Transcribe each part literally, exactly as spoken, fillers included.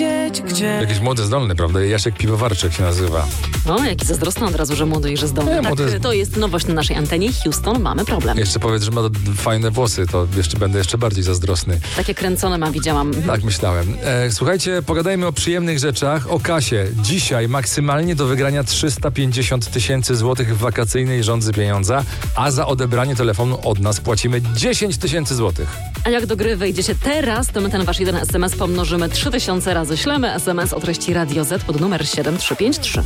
wiedzieć gdzie. Jakiś młody, zdolny, prawda? Jasiek Piwowarczyk się nazywa. O, jaki zazdrosny od razu, że młody i że zdolny. Nie, tak, młody... to jest nowość na naszej antenie. Houston, mamy problem. Jeszcze powiedz, że ma fajne włosy, to jeszcze będę jeszcze bardziej zazdrosny. Takie kręcone ma, widziałam. Tak myślałem. E, słuchajcie, pogadajmy o przyjemnych rzeczach, o kasie. Dzisiaj maksymalnie do wygrania trzysta pięćdziesiąt tysięcy złotych w wakacyjnej żądzy pieniądza, a za odebranie telefonu od nas płacimy dziesięć tysięcy złotych. A jak do gry wejdziecie teraz, to my ten wasz jeden es em es pomnożymy trzy tysiące razy. Ślemy es em es o treści Radio Z pod numer siedem trzy pięć trzy.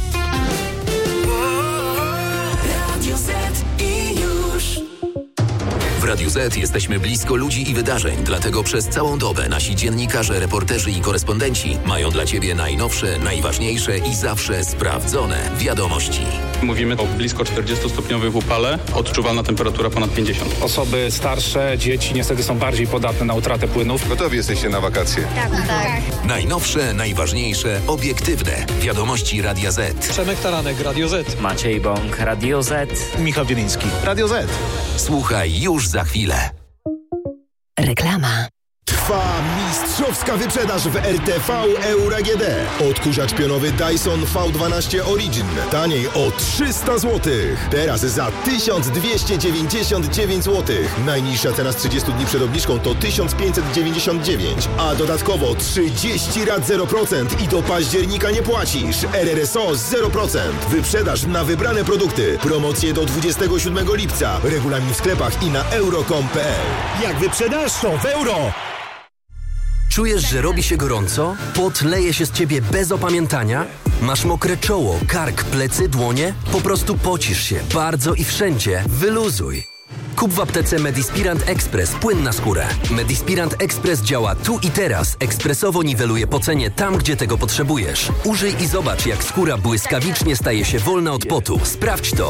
W Radiu Z jesteśmy blisko ludzi i wydarzeń, dlatego przez całą dobę nasi dziennikarze, reporterzy i korespondenci mają dla Ciebie najnowsze, najważniejsze i zawsze sprawdzone wiadomości. Mówimy o blisko czterdziestostopniowym upale, odczuwalna temperatura ponad pięćdziesiąt. Osoby starsze, dzieci niestety są bardziej podatne na utratę płynów. Gotowi jesteście na wakacje? Tak, tak. Najnowsze, najważniejsze, obiektywne wiadomości Radia Z. Przemek Taranek, Radio Z. Maciej Bąk, Radio Z. Michał Wieliński, Radio Z. Słuchaj już za chwilę. Reklama. Trwa mistrzowska wyprzedaż w R T V Euro A G D. Odkurzacz pionowy Dyson V dwanaście Origin. Taniej o trzysta złotych. Teraz za tysiąc dwieście dziewięćdziesiąt dziewięć złotych. Najniższa cena z trzydziestu dni przed obniżką to tysiąc pięćset dziewięćdziesiąt dziewięć. A dodatkowo trzydzieści rat zero procent i do października nie płacisz. R R S O zero procent. Wyprzedaż na wybrane produkty. Promocje do dwudziestego siódmego lipca. Regulamin w sklepach i na euro kropka com kropka p l. Jak wyprzedaż, to w euro! Czujesz, że robi się gorąco? Pot leje się z ciebie bez opamiętania? Masz mokre czoło, kark, plecy, dłonie? Po prostu pocisz się bardzo i wszędzie. Wyluzuj. Kup w aptece Medispirant Express płyn na skórę. Medispirant Express działa tu i teraz. Ekspresowo niweluje pocenie tam, gdzie tego potrzebujesz. Użyj i zobacz, jak skóra błyskawicznie staje się wolna od potu. Sprawdź to.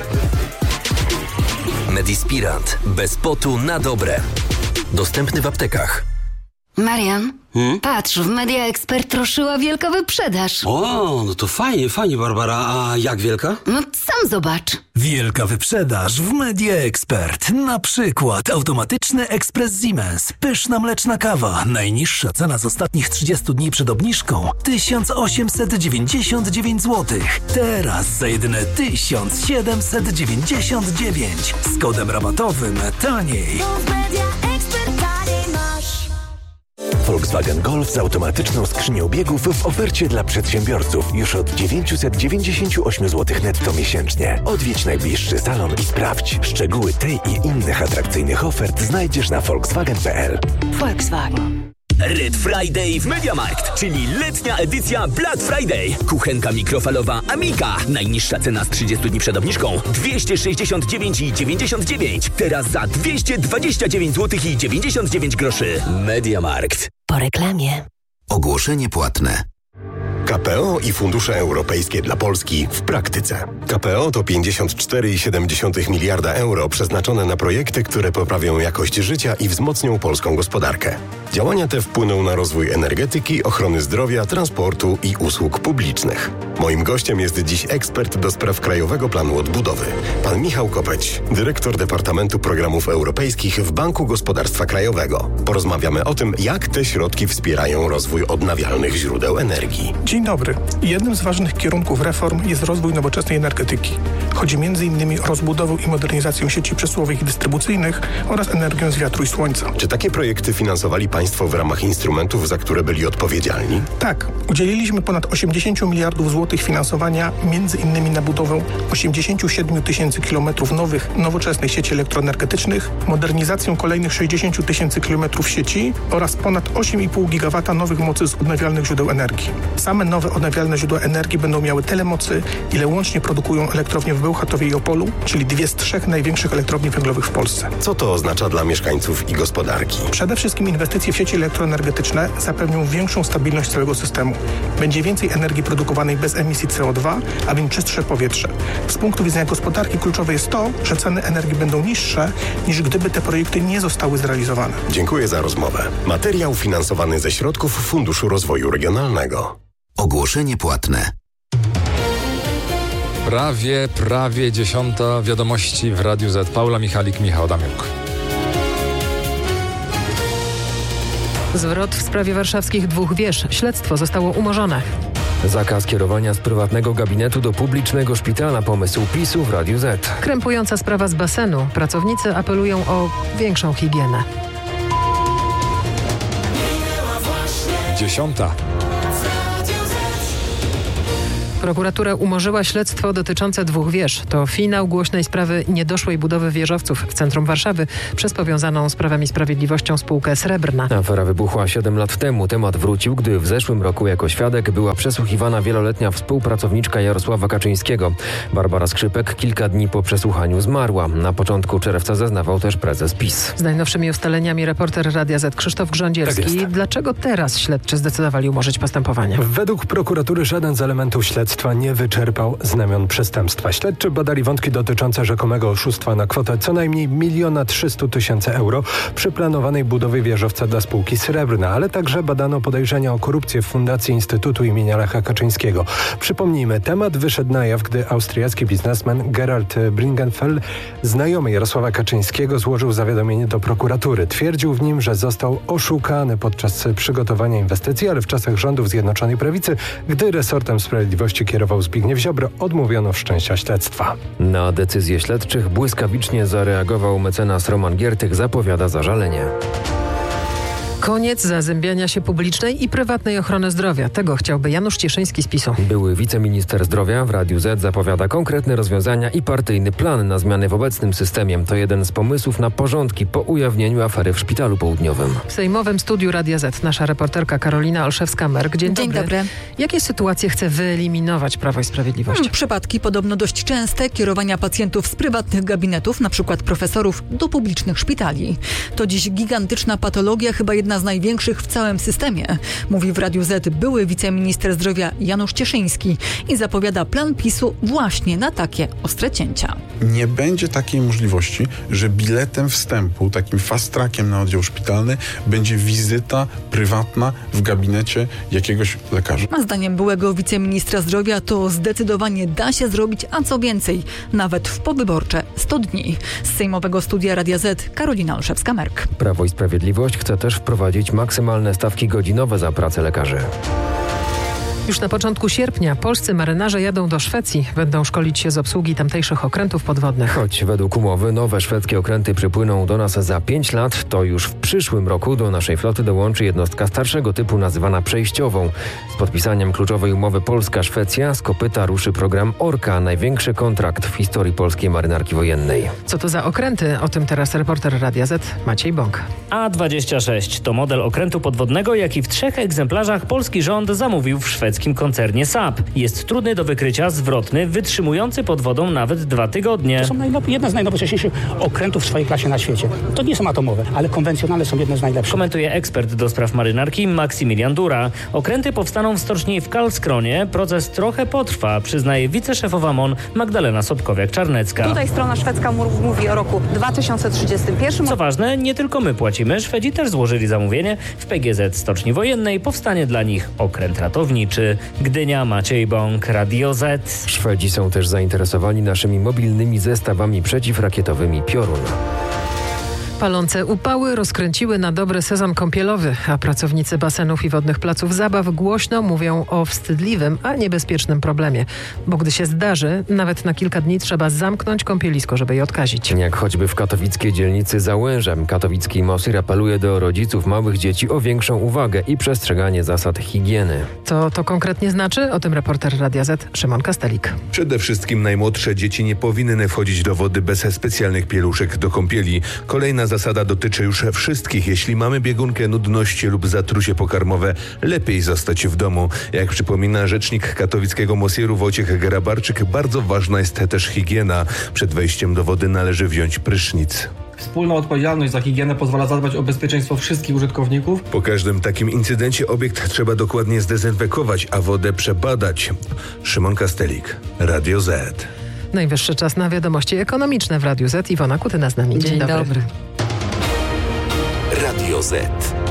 Medispirant. Bez potu na dobre. Dostępny w aptekach. Marian, hmm? patrz, w Media Expert ruszyła wielka wyprzedaż. O, no to fajnie, fajnie, Barbara. A jak wielka? No sam zobacz. Wielka wyprzedaż w Media Expert. Na przykład automatyczny ekspres Siemens. Pyszna mleczna kawa. Najniższa cena z ostatnich trzydziestu dni przed obniżką tysiąc osiemset dziewięćdziesiąt dziewięć złotych. Teraz za jedyne tysiąc siedemset dziewięćdziesiąt dziewięć. Z kodem rabatowym taniej. Volkswagen Golf z automatyczną skrzynią biegów w ofercie dla przedsiębiorców już od dziewięćset dziewięćdziesiąt osiem złotych netto miesięcznie. Odwiedź najbliższy salon i sprawdź. Szczegóły tej i innych atrakcyjnych ofert znajdziesz na volkswagen kropka p l. Volkswagen. Red Friday w MediaMarkt, czyli letnia edycja Black Friday. Kuchenka mikrofalowa Amica. Najniższa cena z trzydziestu dni przed obniżką dwieście sześćdziesiąt dziewięć i dziewięćdziesiąt dziewięć. Teraz za dwieście dwadzieścia dziewięć złotych i dziewięćdziesiąt dziewięć groszy. MediaMarkt. Po reklamie. Ogłoszenie płatne. K P O i fundusze europejskie dla Polski w praktyce. K P O to pięćdziesiąt cztery przecinek siedem miliarda euro przeznaczone na projekty, które poprawią jakość życia i wzmocnią polską gospodarkę. Działania te wpłyną na rozwój energetyki, ochrony zdrowia, transportu i usług publicznych. Moim gościem jest dziś ekspert do spraw Krajowego Planu Odbudowy, pan Michał Kopeć, dyrektor Departamentu Programów Europejskich w Banku Gospodarstwa Krajowego. Porozmawiamy o tym, jak te środki wspierają rozwój odnawialnych źródeł energii. Dzień dobry. Jednym z ważnych kierunków reform jest rozwój nowoczesnej energetyki. Chodzi między innymi o rozbudowę i modernizację sieci przesyłowych i dystrybucyjnych oraz energię z wiatru i słońca. Czy takie projekty finansowali Państwo w ramach instrumentów, za które byli odpowiedzialni? Tak. Udzieliliśmy ponad osiemdziesiąt miliardów złotych finansowania między innymi na budowę osiemdziesiąt siedem tysięcy kilometrów nowych, nowoczesnych sieci elektroenergetycznych, modernizację kolejnych sześćdziesiąt tysięcy kilometrów sieci oraz ponad osiem i pół gigawata nowych mocy z odnawialnych źródeł energii. Same nowe odnawialne źródła energii będą miały tyle mocy, ile łącznie produkują elektrownie w Bełchatowie i Opolu, czyli dwie z trzech największych elektrowni węglowych w Polsce. Co to oznacza dla mieszkańców i gospodarki? Przede wszystkim inwestycje w sieci elektroenergetyczne zapewnią większą stabilność całego systemu. Będzie więcej energii produkowanej bez emisji C O dwa, a więc czystsze powietrze. Z punktu widzenia gospodarki kluczowe jest to, że ceny energii będą niższe, niż gdyby te projekty nie zostały zrealizowane. Dziękuję za rozmowę. Materiał finansowany ze środków Funduszu Rozwoju Regionalnego. Ogłoszenie płatne. Prawie, prawie dziesiąta wiadomości w Radiu Z. Paula Michalik, Michał Damiuk. Zwrot w sprawie warszawskich dwóch wież. Śledztwo zostało umorzone. Zakaz kierowania z prywatnego gabinetu do publicznego szpitala. Pomysł PiSu w Radiu Z. Krępująca sprawa z basenu. Pracownicy apelują o większą higienę. Dziesiąta. Prokuratura umorzyła śledztwo dotyczące dwóch wież. To finał głośnej sprawy niedoszłej budowy wieżowców w centrum Warszawy przez powiązaną z Prawem i Sprawiedliwością spółkę Srebrna. Afera wybuchła siedem lat temu. Temat wrócił, gdy w zeszłym roku jako świadek była przesłuchiwana wieloletnia współpracowniczka Jarosława Kaczyńskiego. Barbara Skrzypek kilka dni po przesłuchaniu zmarła. Na początku czerwca zeznawał też prezes PiS. Z najnowszymi ustaleniami reporter Radia Z Krzysztof Grządzielski. Tak Dlaczego teraz śledczy zdecydowali umorzyć postępowanie? Według prokuratury żaden z elementów śledztwa nie wyczerpał znamion przestępstwa. Śledczy badali wątki dotyczące rzekomego oszustwa na kwotę co najmniej miliona trzysta tysięcy euro przy planowanej budowie wieżowca dla spółki Srebrna, ale także badano podejrzenia o korupcję w Fundacji Instytutu imienia Lecha Kaczyńskiego. Przypomnijmy, temat wyszedł na jaw, gdy austriacki biznesmen Gerald Bringenfeld, znajomy Jarosława Kaczyńskiego, złożył zawiadomienie do prokuratury. Twierdził w nim, że został oszukany podczas przygotowania inwestycji, ale w czasach rządów Zjednoczonej Prawicy, gdy resortem sprawiedliwości kierował Zbigniew Ziobro, odmówiono wszczęcia śledztwa. Na decyzję śledczych błyskawicznie zareagował mecenas Roman Giertych, zapowiada zażalenie. Koniec zazębiania się publicznej i prywatnej ochrony zdrowia. Tego chciałby Janusz Cieszyński z PiSu. Były wiceminister zdrowia w Radiu Z zapowiada konkretne rozwiązania i partyjny plan na zmiany w obecnym systemie. To jeden z pomysłów na porządki po ujawnieniu afery w Szpitalu Południowym. W sejmowym studiu Radia Z nasza reporterka Karolina Olszewska-Merk. Dzień, Dzień dobry. dobry. Jakie sytuacje chce wyeliminować Prawo i Sprawiedliwość? Hmm, przypadki podobno dość częste kierowania pacjentów z prywatnych gabinetów, na przykład profesorów, do publicznych szpitali. To dziś gigantyczna patologia, chyba jedna z największych w całym systemie, mówi w Radiu Z były wiceminister zdrowia Janusz Cieszyński i zapowiada plan PiSu właśnie na takie ostre cięcia. Nie będzie takiej możliwości, że biletem wstępu, takim fast trackiem na oddział szpitalny będzie wizyta prywatna w gabinecie jakiegoś lekarza. A zdaniem byłego wiceministra zdrowia to zdecydowanie da się zrobić, a co więcej, nawet w powyborcze sto dni. Z sejmowego studia Radia Z Karolina Olszewska-Merk. Prawo i Sprawiedliwość chce też wprowadzić maksymalne stawki godzinowe za pracę lekarzy. Już na początku sierpnia polscy marynarze jadą do Szwecji. Będą szkolić się z obsługi tamtejszych okrętów podwodnych. Choć według umowy nowe szwedzkie okręty przypłyną do nas za pięć lat, to już w przyszłym roku do naszej floty dołączy jednostka starszego typu nazywana przejściową. Z podpisaniem kluczowej umowy Polska-Szwecja z kopyta ruszy program Orka, największy kontrakt w historii polskiej marynarki wojennej. Co to za okręty? O tym teraz reporter Radia Z Maciej Bąk. A dwadzieścia sześć to model okrętu podwodnego, jaki w trzech egzemplarzach polski rząd zamówił w szwedzkim koncernie S A P. Jest trudny do wykrycia, zwrotny, wytrzymujący pod wodą nawet dwa tygodnie. To są najnow- jedne z najnowocześniejszych okrętów w swojej klasie na świecie. To nie są atomowe, ale konwencjonalne są jedne z najlepszych. Komentuje ekspert do spraw marynarki Maksymilian Dura. Okręty powstaną w stoczni w Karlskronie. Proces trochę potrwa, przyznaje wiceszefowa M O N Magdalena Sobkowiak-Czarnecka. Tutaj strona szwedzka mówi o roku dwa tysiące trzydziestym pierwszym. Co ważne, nie tylko my płacimy. Szwedzi też złożyli zamówienie. W P G Z Stoczni Wojennej powstanie dla nich okręt ratowniczy. Gdynia, Maciej Bąk, Radio Z. Szwedzi są też zainteresowani naszymi mobilnymi zestawami przeciwrakietowymi Piorun. Palące upały rozkręciły na dobre sezon kąpielowy, a pracownicy basenów i wodnych placów zabaw głośno mówią o wstydliwym, a niebezpiecznym problemie. Bo gdy się zdarzy, nawet na kilka dni trzeba zamknąć kąpielisko, żeby je odkazić. Jak choćby w katowickiej dzielnicy Załężem. Katowicki Mosir apeluje do rodziców małych dzieci o większą uwagę i przestrzeganie zasad higieny. Co to konkretnie znaczy? O tym reporter Radia Z Szymon Kastelik. Przede wszystkim najmłodsze dzieci nie powinny wchodzić do wody bez specjalnych pieluszek do kąpieli. Kolejna zasada dotyczy już wszystkich. Jeśli mamy biegunkę, nudności lub zatrucie pokarmowe, lepiej zostać w domu. Jak przypomina rzecznik katowickiego Mosiru Wojciech Grabarczyk, bardzo ważna jest też higiena. Przed wejściem do wody należy wziąć prysznic. Wspólna odpowiedzialność za higienę pozwala zadbać o bezpieczeństwo wszystkich użytkowników. Po każdym takim incydencie obiekt trzeba dokładnie zdezynfekować, a wodę przebadać. Szymon Kastelik, Radio Z. Najwyższy czas na wiadomości ekonomiczne w Radiu Z. Iwona Kutyna z nami. Dzień, Dzień dobry. dobry. Radio Z.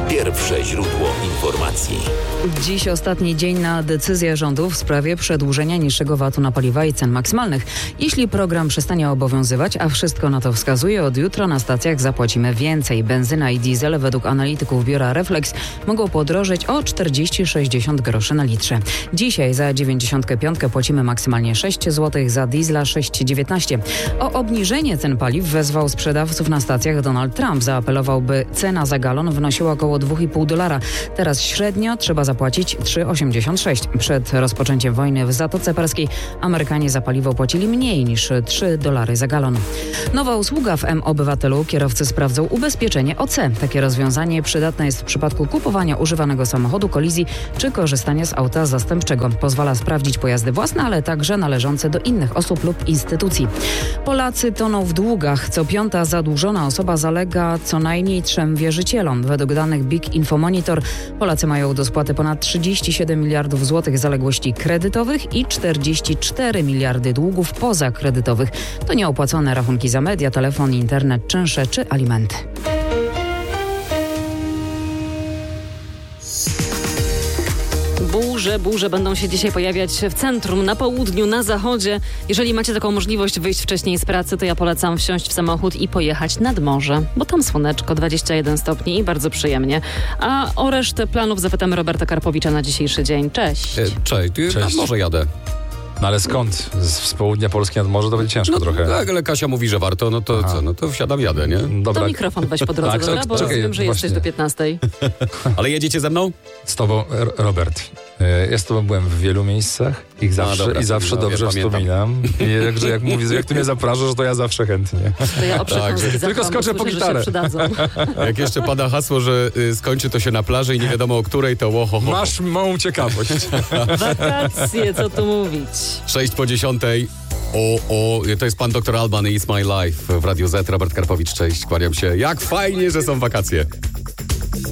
Pierwsze źródło informacji. Dziś ostatni dzień na decyzję rządu w sprawie przedłużenia niższego vatu na paliwa i cen maksymalnych. Jeśli program przestanie obowiązywać, a wszystko na to wskazuje, od jutra na stacjach zapłacimy więcej. Benzyna i diesel według analityków biura Reflex mogą podrożeć o czterdzieści do sześćdziesięciu groszy na litrze. Dzisiaj za dziewięćdziesiątkę piątkę płacimy maksymalnie sześć złotych, za diesla sześć dziewiętnaście. O obniżenie cen paliw wezwał sprzedawców na stacjach Donald Trump. Zaapelował, by cena za galon wynosiła około dwa i pół dolara. Teraz średnio trzeba zapłacić trzy osiemdziesiąt sześć. Przed rozpoczęciem wojny w Zatoce Perskiej Amerykanie za paliwo płacili mniej niż trzy dolary za galon. Nowa usługa w M-Obywatelu. Kierowcy sprawdzą ubezpieczenie O C. Takie rozwiązanie przydatne jest w przypadku kupowania używanego samochodu, kolizji czy korzystania z auta zastępczego. Pozwala sprawdzić pojazdy własne, ale także należące do innych osób lub instytucji. Polacy toną w długach. Co piąta zadłużona osoba zalega co najmniej trzem wierzycielom. Według danych Big Info Monitor Polacy mają do spłaty ponad trzydzieści siedem miliardów złotych zaległości kredytowych i czterdzieści cztery miliardy długów pozakredytowych. To nieopłacone rachunki za media, telefon, internet, czynsze czy alimenty. Burze, burze będą się dzisiaj pojawiać w centrum, na południu, na zachodzie. Jeżeli macie taką możliwość wyjść wcześniej z pracy, to ja polecam wsiąść w samochód i pojechać nad morze, bo tam słoneczko, dwadzieścia jeden stopni i bardzo przyjemnie. A o resztę planów zapytamy Roberta Karpowicza na dzisiejszy dzień. Cześć. E, cześć, Cześć. Nad morze jadę. No ale skąd? Z, z południa Polski nad morze to będzie ciężko no, trochę. Tak, ale Kasia mówi, że warto, no to Aha. co, no to wsiadam, jadę, nie? Dobra. To mikrofon weź po drodze, tak, dobra? Bo czekaj, rozumiem, że właśnie. Jesteś do piętnastej. Ale jedziecie ze mną? Z tobą, Robert. Ja z tobą byłem w wielu miejscach i zawsze, dobra, i zawsze no, dobrze ja wspominam. I jakże jak mówisz, jak ty mnie zapraszasz, to ja zawsze chętnie. To ja tak. Tylko skoczę po gitarę. Jak jeszcze pada hasło, że y, skończy to się na plaży i nie wiadomo o której, to łoho. Masz małą ciekawość. Wakacje, co tu mówić. Sześć po dziesiątej. O, o, to jest pan doktor Alban i It's My Life w Radiu Z. Robert Karpowicz, cześć, kłaniam się. Jak fajnie, że są wakacje.